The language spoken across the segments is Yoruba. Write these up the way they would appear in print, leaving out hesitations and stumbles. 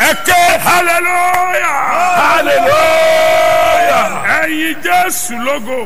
Ẹ̀kẹ́ hallelujah. Hallelujah. Ẹ̀yin Jésù lógo.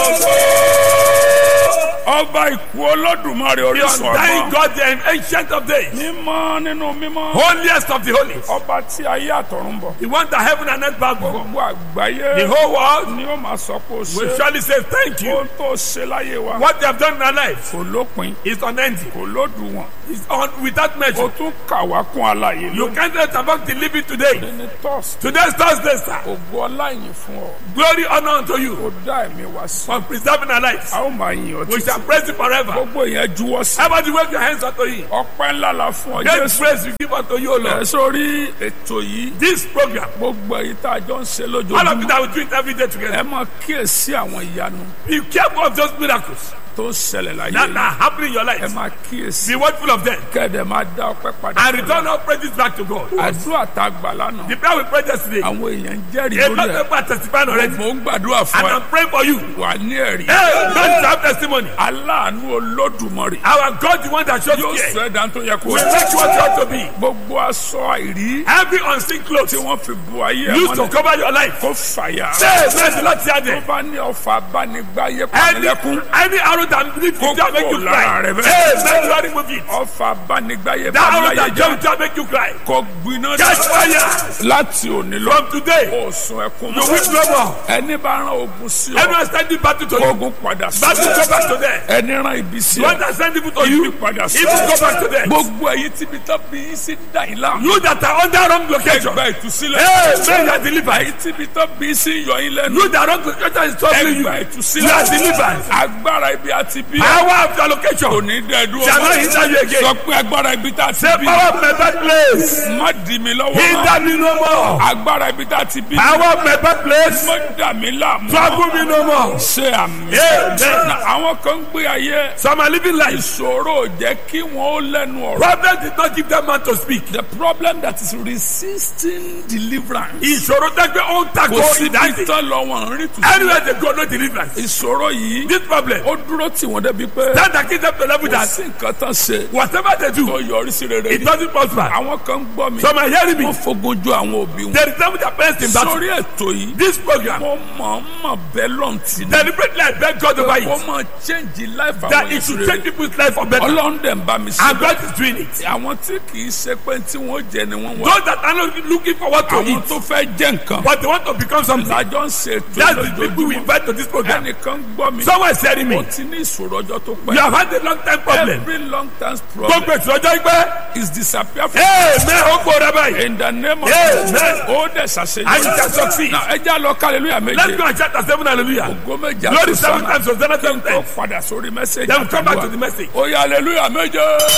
Ọba ìkú Olódùmarè orísun ọgbọ́n. Thank God the ancient of days. Mímọ́ nínú mímọ́. Holiest of the holies. Ọba tí ayé àtọ̀run bọ̀. The one that heaven and earth bow before. Gbogbo àgbáyé. The whole world ni ó máa sọ pé o ṣe. will surely say thank you. Ohun tó ṣe láyé wa. What they have done in our lives Kò lópin. is unending. Kò lódiwọ̀n. It's without measure. O tún kà wá kún alààyè You lónìí. can't let about the living today. Ní tọ́sí. Today's Thursday, sir. Ògo ọlá ìyìn fún ọ. Glory, honor unto you Ó dá ẹ̀mí wá sí. for preserving our lives. A ó máa yìn ọ́ We títí. shall praise you forever. Gbogbo ìyẹn juwọ́ sí. Everybody wave your hands unto him. Ọpẹ́ ńlá la fún ọ Great Jésù. praise we give unto you, O Ẹ Lord. sórí ètò yìí. This program, Gbogbo èyí tá a jọ ń ṣe all of it lójoojúmọ́. that we do it every day Ẹ together. máa kíyèsí àwọn ìyanu Be careful of those miracles tó ṣẹlẹ̀ láyé that yìí. are happening in your Ẹ life. máa kíyèsí. Be watchful of them Kẹ́ẹ̀dẹ̀ máa dá ọpẹ́ padà. and return all praises back to God. Àdúrà tá a gbà lánàá. The prayer we prayed yesterday, Àwọn èèyàn ń jẹ́rìí a lórí lot of ẹ̀. people are testifying already, Mo ń gbàdúrà and fún ẹ. I'm praying for you. Wà ní ẹ̀rí. Hey, don't have testimony. Aláàánú Olódùmarè. Our God, the one that shows Yóò care, sọ ẹ̀dá tó yẹ kó will rí. make you what you ought to be. Gbogbo aṣọ àìrí Every unseen clothes tí wọ́n fi bu ayé ẹ̀ used to mọ́lẹ̀ cover your life. kó fàyà. Say, bless the Lord, tear Tó them. bá ní ọfà abánigbáyé Any panilẹ́kún. arrow that leads you to make you cry. lára rẹ̀ bẹ́ẹ̀. Hey, let the Lord remove it. Ọfà abánigbáyé That arrow panilẹ́yẹ that jẹ́. comes to make you cry. Kò gbiná Catch fire. láti òní lọ. From today, Kò sun ẹkún you weep no more. Ẹni bá rán ogun sí ọ. Everyone standing battle to you. Ogun padà sí Battle ọ. go back to them. Ẹni rán ibi sí The one ọ. that send people to Ibi you, padà sí even ọ. go back to them. Gbogbo èyí tí bí tán bí yín sí dà yín láàmú. You that are under wrong location, Ẹgbẹ́ ìtúsílẹ̀. hey, may you are delivered. Èyí tí bí tán bí sí yọ yín lẹ́nu. You that wrong location is troubling you, Ẹgbẹ́ you ìtúsílẹ̀. are delivered. Agbára ibi àti bí. Power of your Kò location ní dẹ́ dúró. shall not hinder you again. Sọ pé agbára ibi tá a ti Say, bí. power of my bad place, Má dì mí lọ́wọ́ mọ́. hinder me no more. Agbára ibi tá a ti bí. Power of my bad place, Má dà mí láàmú. trouble me no more. Ṣé àmì. Amen. Na àwọn kan ń gbé ayé. Some are living life. Ìṣòro ò jẹ́ kí wọ́n ó lẹ́nu ọ̀rọ̀. Problem did not give them man to speak. The problem that is resisting deliverance. Ìṣòro tẹ́gbẹ́ ó ń Kò takò sí bí ìdájì. tán lọ wọn rí tù. Anywhere they go, no deliverance. Ìṣòro yìí This problem, ó dúró tì wọ́n débi pé that that gives them the level kò that sí nǹkan tán ṣe whatever they tó do, yọrí sí rere it rí. doesn't prosper. Àwọn kan ń gbọ́ mi. Some are hearing me. Wọ́n fogun ju àwọn òbí wọn. They resemble their parents in battle. Sórí ètò yìí. This program, Mo mọ̀ bẹ́ẹ̀ lọ́ǹtì ni. deliberately I beg God over Wọ́n it, máa change life àwọn that it èèyàn should rere. change people's life for better. Ọlọ́run dẹ̀ ń bá mi And ṣe. God is doing it. Àwọn tí kì í ṣe pé tí wọ́n jẹ ni wọ́n wá. Those that are not looking for what to Àwọn eat, tó fẹ́ jẹ́ nǹkan. but they want to become something. Lájọ́ ń ṣe ètò That's the people we lójoojúmọ́. invite to this program. Ẹnìkan gbọ́ mi. Someone is hearing Mo me. ti ní ìṣòro ọjọ́ tó You pẹ́. have had a long time problem. Every long term Gbogbo problem ìṣòro pé, is disappear from amen, ó gbóra báyìí. in the name of Amen. Jesus. Ó dẹ̀ And ṣàṣeyọrí. you can succeed. Now ẹ já lọ hallelujah Let's méje. go and chapter 7, hallelujah. Ògo méje Glory àti 7 sànà. times, Hosanna 7 Tó times. padà sórí mẹ́sẹ̀gì. Then we come back to the message. Ó yá hallelujah méje.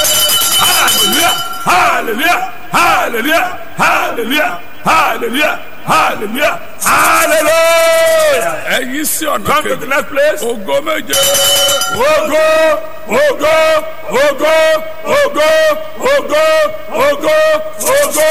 Hallelujah, hallelujah, hallelujah, hallelujah, hallelujah, hallelujah, hallelujah. Ẹ yí sí ọ̀nà Come to the kejì. next place. Ògo méje. Ogo, ogo, ogo, ogo, ogo, ogo, ogo.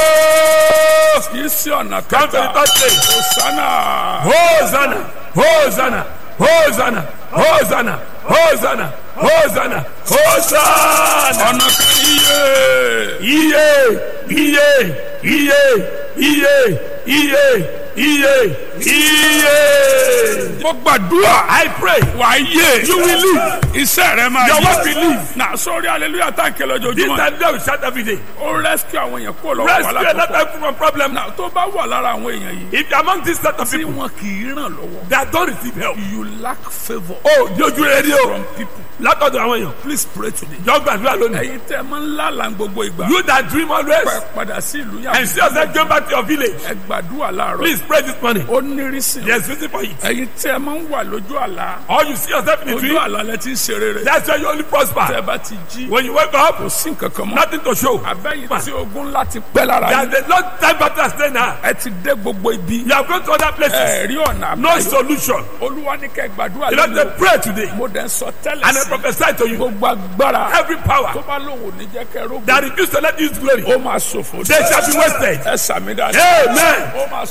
Yí sí ọ̀nà Come to the kẹta. third place. Hosanna. Hosanna, Hosanna, Hosanna, Hosanna, Hosanna, Hosanna, Hosanna. Ọ̀nà kẹyìn. Iye, iye, iye, iye, iye, iye, iye. Mo gbàdúrà. I pray Wà á yé. you will live. Iṣẹ́ rẹ máa Your yé. work will live. Nà sórí hallelujah tá a kẹlẹ̀ This ojoojúmọ́. time they will shout every day. Ó rescue àwọn èèyàn kúrò lọ́wọ́ Rescue wàhálà tó another pọ̀. people from problem now. Nà tó bá wà lára àwọn èèyàn yìí. If you're among this set of Tí people wọn kì í ràn lọ́wọ́. that don't receive help, You lack favour oh, lójú rere o. from people. Látọ̀dọ̀ àwọn èèyàn. Please pray today. Jọ gbàdúrà lónìí. Ẹ̀yin tẹ́ ẹ máa ń lálàá gbogbo ìgbà. You that dream always Pẹ́ padà sí ìlú and yàrá. see yourself going back to your village. Ẹ gbàdúrà láàárọ̀. Please pray this morning. Ó nírísìn. There's reason for it. Ẹ̀yin tẹ́ ẹ máa ń wà lójú àlá. Or you see yourself in the Ojú dream. àlá lẹ ti ń ṣe rere. That's why you only Tẹ́ prosper. ẹ bá ti jí. When you wake up, Kò sí nǹkan kan mọ́. nothing to show. Àbẹ́yìn tí ogun ńlá ti pẹ́ lára yín. There's a long time battle at stake now. Ẹ ti dé gbogbo ibi. You have gone to other places. Ẹ rí ọ̀nà No àbáyọ. solution. Olúwa ní kẹ́ gbàdúrà You know, they lónìí. pray today. Mo dẹ̀ ń sọ tẹ́lẹ̀ And I sí. prophesy to you. Gbogbo agbára Every power tó bá lóun ò ní jẹ́ kẹ́ rógbó. that refuse to let you use glory, Ó máa ṣòfò. they shall be wasted. Ẹ sàmì dáadáa. Amen. Ó máa ṣòfò.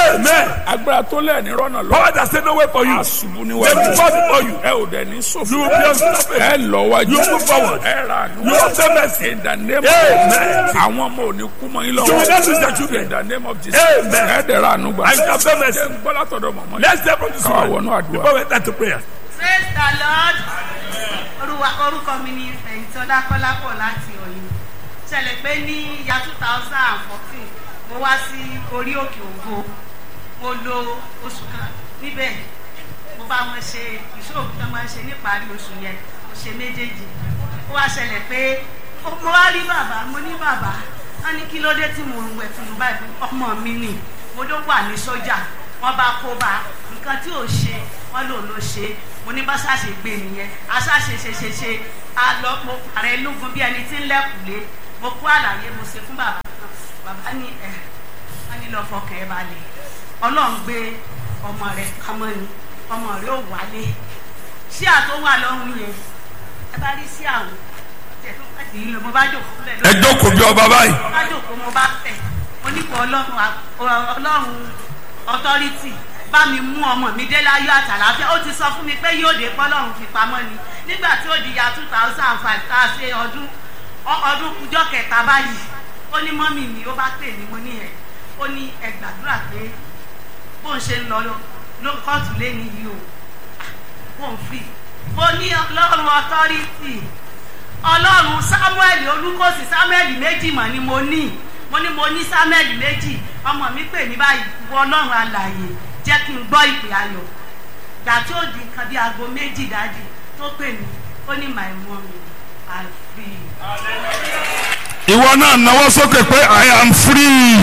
Amen. agbára tó lẹ̀ ní rọ́nà lọ. Power that say no way for you. àṣùbù They níwájú. will fall before you. ẹ ò dẹ̀ ní sòfò. You will be unstoppable. ẹ lọ wájú. You move forward. ẹ ra àánú. You will say mercy. in the name of Amen. àwọn ọmọ ò ní kú mọ́ yín You will lọ́wọ́. not lose your children. in the name of Jesus. Amen. ẹ dẹ̀ ra àánú gbà. I shall say mercy. ṣé ń gbọ́ látọ̀dọ̀ mọ̀mọ́. Let's step from this káwá one wọnú àdúrà. before we enter to prayer. Praise the Lord. Orúkọ mi ni Fẹ̀yìntọ́lá Kọ́lápọ̀ láti Ọ̀yọ́. Ṣẹlẹ̀ pé ní ìyá 2014 mo wá sí orí òkè ògo. Mo lo oṣù kan níbẹ̀. Mo bá wọn ṣe ìṣòro tó máa ń ṣe níparí oṣù yẹn. Mo ṣe méjèèjì. Ó wá ṣẹlẹ̀ pé mo wá rí bàbá. Mo ní bàbá. Wọ́n ní kí ló dé tí mo ń wẹ̀ fún un báyìí. Ọmọ mi nì. Mo ló wà ní sójà. Wọ́n bá kó bá nǹkan tí ò ṣe. Wọ́n lò ló ṣe. Mo ní bá ṣàṣe gbé nìyẹn. Aṣáṣe ṣe. Àlọ́ mo pàrẹ̀ lógun bí ẹni tí ń lẹ́kùlé. Mo kó àlàyé mo ṣe fún bàbá kan. Bàbá ní wọ́n ní lọ fọkàn ẹ balẹ̀. Ọlọ́run gbé ọmọ rẹ̀ pamọ́ ni. Ọmọ rẹ̀ ò wálé. Ṣé àtó wà lọ́rùn yẹn? Ẹ bá rí sí àwọn. Mo bá jókòó lẹ̀ lórí. Ẹ jókòó bí ọba báyìí. Mo bá jókòó mo bá tẹ̀. Mo ní kó Ọlọ́run authority bá mi mú ọmọ mi dé láyọ̀ àtàlàfíà. Ó ti sọ fún mi pé yóò dé pọ́lọ́run fi pamọ́ ni. Nígbà tí ó di ya 2005 tá a ṣe ọdún kújọ́ kẹta báyìí. Ó ní mọ́mì mi ó bá pè mí mo ní ẹ̀. Ó ní ẹ gbàdúrà pé bó ń ṣe ń lọ kóòtù lé ní yìí o. Bó ń fi. Mo ní Ọlọ́run authority. Ọlọ́run Samuel Olúkòsì Samuel méjì mọ̀ ni mo ní Samuel méjì. Ọmọ mi pè ní báyìí wọ Ọlọ́run alààyè jẹ́ kí n gbọ́ ìpè ayọ̀. Gbà tí ó di nǹkan bí aago méjì dájú tó pè mí ó ní my mommy I'm free. ìwọ náà náwó sókè pé I am free.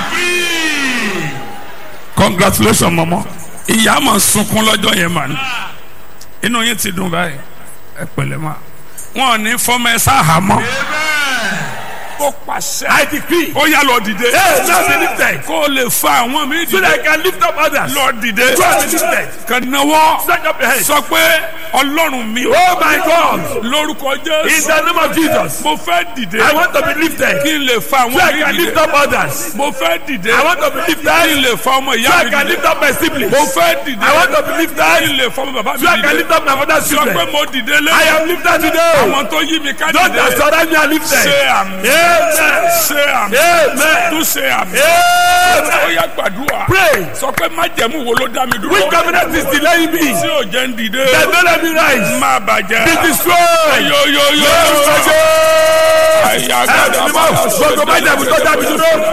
congratulations mọ̀mọ́. ìyá máa sunkún lọ́jọ́ yẹn mà ní. inú yín ti dùn báyìí. ẹ pẹ̀lẹ́ mà. wọn ò ní fọmọ ẹ sáhàmọ́. ó pàṣẹ. I decree. ó yá lọ dìde. Now be lifted. kó o lè fa àwọn mi So dìde. that I can lift up others. lọ dìde. Go and be lifted. kàn náwó. Stand up your head. sọ pé ọlọ́run mi. Oh my God. lórúkọ In Jésù. the name of Jesus. mo fẹ́ dìde. I want to be lifted. kí n lè fa So I àwọn mi can lift dìde. up others. mo fẹ́ dìde. I want to be kí n lifted. lè fa ọmọ So ìyá I mi can dìde. lift up my siblings. mo fẹ́ dìde. I want to be kí n lifted. lè fa ọmọ bàbá mi So I can dìde. lift up my mother's sọ pé children. mo dìde lé. I am lifted today. àwọn tó yí mi ká Those that dìde. surround me are lifted. ṣe àmì. Amen. ṣe àmì. Amen. tún ṣe àmì. Amen. ó yá gbàdúrà. Pray. sọ pé májẹ̀mú wo ló dá mi dúró. Which covenant is delaying me? tí ò jẹ́ ń dìde. That don't let me rise. má bàjẹ́. Be destroyed. yo. Yes, àyà gbàdúrà. gbogbo májẹ̀mú tó dá mi dúró.